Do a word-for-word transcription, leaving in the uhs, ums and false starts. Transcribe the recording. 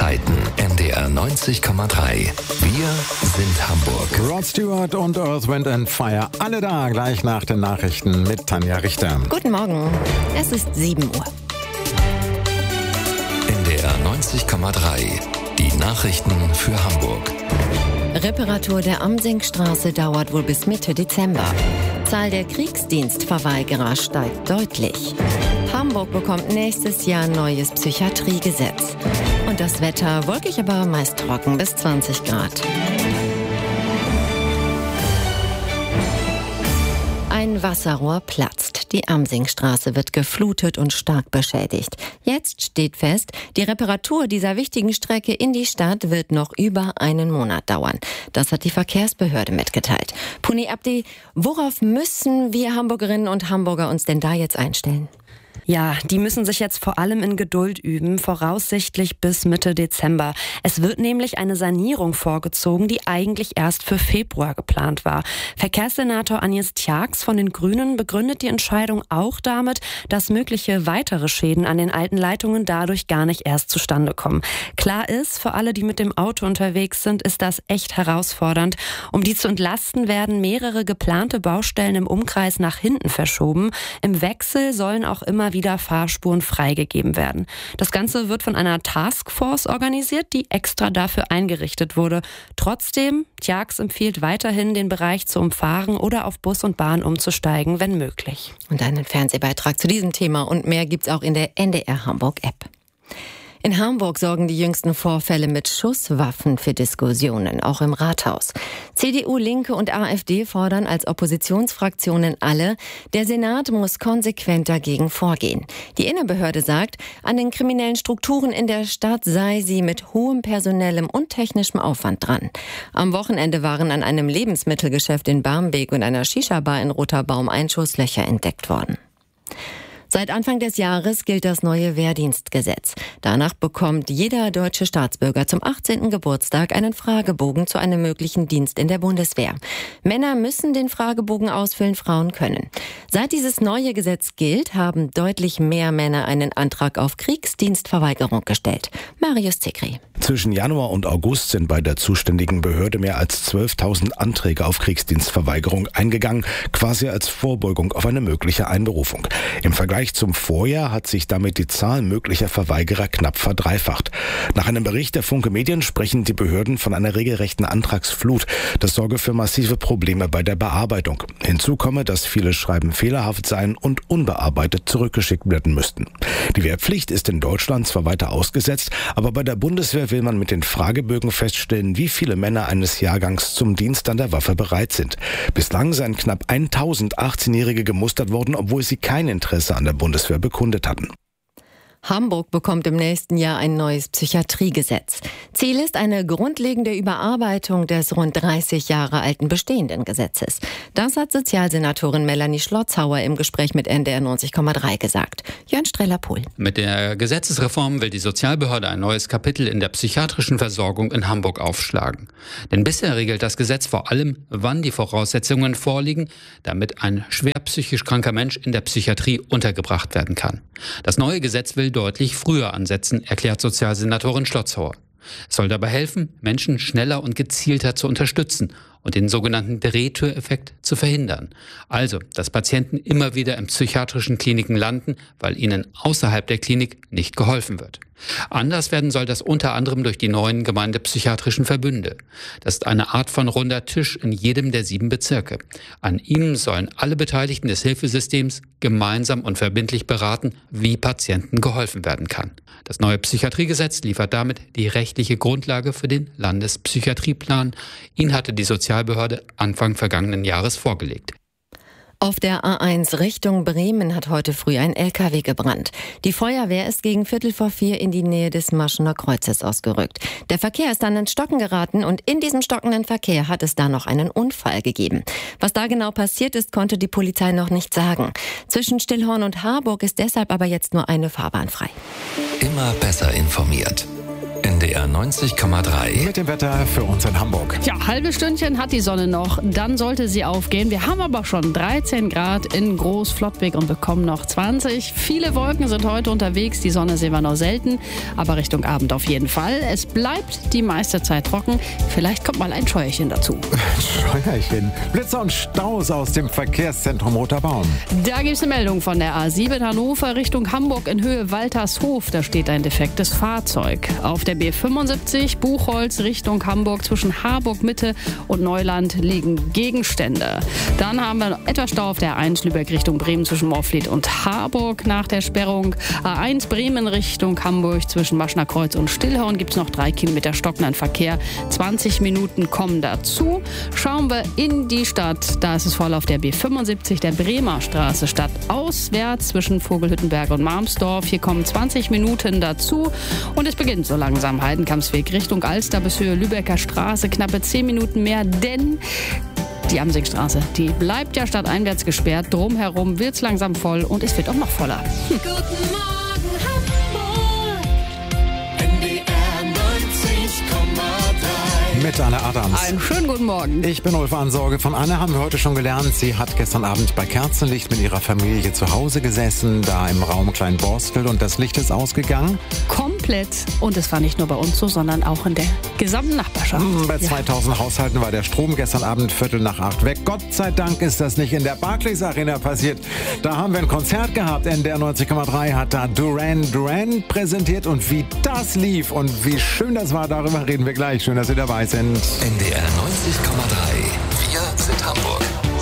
Zeiten. N D R neunzig Komma drei. Wir sind Hamburg. Rod Stewart und Earth, Wind and Fire. Alle da, gleich nach den Nachrichten mit Tanja Richter. Guten Morgen. Es ist sieben Uhr. N D R neunzig Komma drei. Die Nachrichten für Hamburg. Reparatur der Amsingstraße dauert wohl bis Mitte Dezember. Zahl der Kriegsdienstverweigerer steigt deutlich. Hamburg bekommt nächstes Jahr neues Psychiatriegesetz. Und das Wetter wolkig, aber meist trocken bis zwanzig Grad. Ein Wasserrohr platzt. Die Amsingstraße wird geflutet und stark beschädigt. Jetzt steht fest, die Reparatur dieser wichtigen Strecke in die Stadt wird noch über einen Monat dauern. Das hat die Verkehrsbehörde mitgeteilt. Puni Abdi, worauf müssen wir Hamburgerinnen und Hamburger uns denn da jetzt einstellen? Ja, die müssen sich jetzt vor allem in Geduld üben, voraussichtlich bis Mitte Dezember. Es wird nämlich eine Sanierung vorgezogen, die eigentlich erst für Februar geplant war. Verkehrssenator Agnes Tjax von den Grünen begründet die Entscheidung auch damit, dass mögliche weitere Schäden an den alten Leitungen dadurch gar nicht erst zustande kommen. Klar ist, für alle, die mit dem Auto unterwegs sind, ist das echt herausfordernd. Um die zu entlasten, werden mehrere geplante Baustellen im Umkreis nach hinten verschoben. Im Wechsel sollen auch immer wieder Fahrspuren freigegeben werden. Das Ganze wird von einer Taskforce organisiert, die extra dafür eingerichtet wurde. Trotzdem, Tjax empfiehlt weiterhin, den Bereich zu umfahren oder auf Bus und Bahn umzusteigen, wenn möglich. Und einen Fernsehbeitrag zu diesem Thema und mehr gibt's auch in der N D R Hamburg-App. In Hamburg sorgen die jüngsten Vorfälle mit Schusswaffen für Diskussionen, auch im Rathaus. C D U, Linke und AfD fordern als Oppositionsfraktionen alle, der Senat muss konsequent dagegen vorgehen. Die Innenbehörde sagt, an den kriminellen Strukturen in der Stadt sei sie mit hohem personellem und technischem Aufwand dran. Am Wochenende waren an einem Lebensmittelgeschäft in Barmbek und einer Shisha-Bar in Roterbaum Einschusslöcher entdeckt worden. Seit Anfang des Jahres gilt das neue Wehrdienstgesetz. Danach bekommt jeder deutsche Staatsbürger zum achtzehnten Geburtstag einen Fragebogen zu einem möglichen Dienst in der Bundeswehr. Männer müssen den Fragebogen ausfüllen, Frauen können. Seit dieses neue Gesetz gilt, haben deutlich mehr Männer einen Antrag auf Kriegsdienstverweigerung gestellt. Marius Zikri. Zwischen Januar und August sind bei der zuständigen Behörde mehr als zwölftausend Anträge auf Kriegsdienstverweigerung eingegangen, quasi als Vorbeugung auf eine mögliche Einberufung. Im Vergleich zum Vorjahr hat sich damit die Zahl möglicher Verweigerer knapp verdreifacht. Nach einem Bericht der Funke Medien sprechen die Behörden von einer regelrechten Antragsflut. Das sorge für massive Probleme bei der Bearbeitung. Hinzu komme, dass viele Schreiben fehlerhaft seien und unbearbeitet zurückgeschickt werden müssten. Die Wehrpflicht ist in Deutschland zwar weiter ausgesetzt, aber bei der Bundeswehr will man mit den Fragebögen feststellen, wie viele Männer eines Jahrgangs zum Dienst an der Waffe bereit sind. Bislang seien knapp tausend achtzehnjährige gemustert worden, obwohl sie kein Interesse an der Bundeswehr bekundet hatten. Hamburg bekommt im nächsten Jahr ein neues Psychiatriegesetz. Ziel ist eine grundlegende Überarbeitung des rund dreißig Jahre alten bestehenden Gesetzes. Das hat Sozialsenatorin Melanie Schlotzhauer im Gespräch mit N D R neunzig Komma drei gesagt. Jörn Streller-Pohl. Mit der Gesetzesreform will die Sozialbehörde ein neues Kapitel in der psychiatrischen Versorgung in Hamburg aufschlagen. Denn bisher regelt das Gesetz vor allem, wann die Voraussetzungen vorliegen, damit ein schwer psychisch kranker Mensch in der Psychiatrie untergebracht werden kann. Das neue Gesetz will deutlich früher ansetzen, erklärt Sozialsenatorin Schlotzhauer. Es soll dabei helfen, Menschen schneller und gezielter zu unterstützen und den sogenannten Drehtüreffekt zu verhindern. Also, dass Patienten immer wieder in psychiatrischen Kliniken landen, weil ihnen außerhalb der Klinik nicht geholfen wird. Anders werden soll das unter anderem durch die neuen gemeindepsychiatrischen Verbünde. Das ist eine Art von runder Tisch in jedem der sieben Bezirke. An ihm sollen alle Beteiligten des Hilfesystems gemeinsam und verbindlich beraten, wie Patienten geholfen werden kann. Das neue Psychiatriegesetz liefert damit die rechtliche Grundlage für den Landespsychiatrieplan. Ihn hatte die Sozialbehörde Anfang vergangenen Jahres vorgelegt. Auf der A eins Richtung Bremen hat heute früh ein L K W gebrannt. Die Feuerwehr ist gegen Viertel vor vier in die Nähe des Maschener Kreuzes ausgerückt. Der Verkehr ist dann ins Stocken geraten und in diesem stockenden Verkehr hat es da noch einen Unfall gegeben. Was da genau passiert ist, konnte die Polizei noch nicht sagen. Zwischen Stillhorn und Harburg ist deshalb aber jetzt nur eine Fahrbahn frei. Immer besser informiert. N D R neunzig Komma drei. Mit dem Wetter für uns in Hamburg. Ja, halbes Stündchen hat die Sonne noch, dann sollte sie aufgehen. Wir haben aber schon dreizehn Grad in Groß-Flottbek und bekommen noch zwanzig. Viele Wolken sind heute unterwegs, die Sonne sehen wir noch selten, aber Richtung Abend auf jeden Fall. Es bleibt die meiste Zeit trocken, vielleicht kommt mal ein Scheuerchen dazu. Scheuerchen. Blitzer und Staus aus dem Verkehrszentrum Roter Baum. Da gibt es eine Meldung von der A sieben Hannover Richtung Hamburg in Höhe Waltershof. Da steht ein defektes Fahrzeug. Auf der B fünfundsiebzig Buchholz Richtung Hamburg zwischen Harburg Mitte und Neuland liegen Gegenstände. Dann haben wir etwas Stau auf der A eins Lübeck Richtung Bremen zwischen Morfleet und Harburg nach der Sperrung. A eins Bremen Richtung Hamburg zwischen Maschner Kreuz und Stillhorn gibt es noch drei Kilometer stockenden Verkehr. zwanzig Minuten kommen dazu. Schauen wir in die Stadt. Da ist es voll auf der B fünfundsiebzig, der Bremer Straße stadtauswärts zwischen Vogelhüttenberg und Marmsdorf. Hier kommen zwanzig Minuten dazu und es beginnt so langsam Heidenkampsweg Richtung Alster bis Höhe Lübecker Straße. Knappe zehn Minuten mehr, denn die Amsingstraße, die bleibt ja stadteinwärts gesperrt. Drumherum wird es langsam voll und es wird auch noch voller. Hm. Guten Morgen, Hamburg. N D R neunzig Komma drei. Mit Anne Adams. Einen schönen guten Morgen. Ich bin Ulf Ansorge. Von Anne haben wir heute schon gelernt. Sie hat gestern Abend bei Kerzenlicht mit ihrer Familie zu Hause gesessen, da im Raum Kleinborstel, und das Licht ist ausgegangen. Komplett. Und es war nicht nur bei uns so, sondern auch in der gesamten Nachbarschaft. Bei zweitausend ja. Haushalten war der Strom gestern Abend Viertel nach acht weg. Gott sei Dank ist das nicht in der Barclays Arena passiert. Da haben wir ein Konzert gehabt. N D R neunzig Komma drei hat da Duran Duran präsentiert. Und wie das lief und wie schön das war, darüber reden wir gleich. Schön, dass Sie dabei sind. N D R neunzig Komma drei. Wir sind Hamburg.